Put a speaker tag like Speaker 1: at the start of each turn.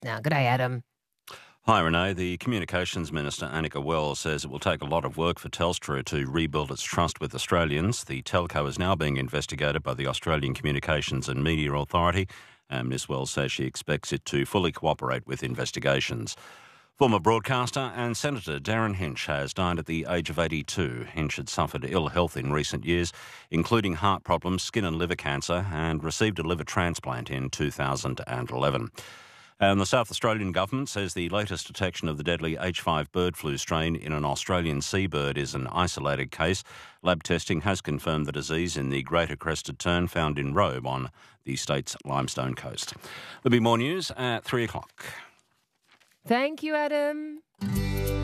Speaker 1: Now, good day, Adam.
Speaker 2: Hi, Renee. The Communications Minister, Annika Wells, says it will take a lot of work for Telstra to rebuild its trust with Australians. The telco is now being investigated by the Australian Communications and Media Authority, and Ms Wells says she expects it to fully cooperate with investigations. Former broadcaster and Senator Darren Hinch has died at the age of 82. Hinch had suffered ill health in recent years, including heart problems, skin and liver cancer, and received a liver transplant in 2011. And the South Australian government says the latest detection of the deadly H5 bird flu strain in an Australian seabird is an isolated case. Lab testing has confirmed the disease in the greater crested tern found in Robe on the state's Limestone Coast. There'll be more news at 3 o'clock.
Speaker 1: Thank you, Adam.